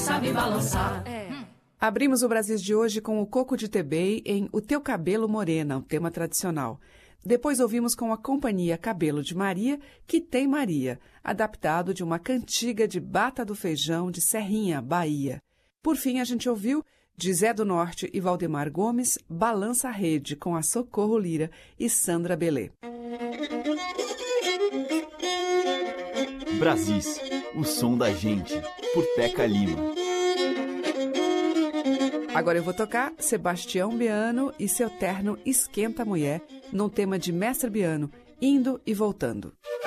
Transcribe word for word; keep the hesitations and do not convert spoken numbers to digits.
sabe balançar. É. Abrimos o Brasil de hoje com o Coco de Tebey em O Teu Cabelo Morena, um tema tradicional. Depois ouvimos com a companhia Cabelo de Maria, Que Tem Maria, adaptado de uma cantiga de Bata do Feijão de Serrinha, Bahia. Por fim, a gente ouviu de Zé do Norte e Valdemar Gomes, Balança a Rede, com a Socorro Lira e Sandra Belê. Brasis, o som da gente, por Teca Lima. Agora eu vou tocar Sebastião Biano e seu terno Esquenta Mulher, num tema de Mestre Biano, Indo e Voltando.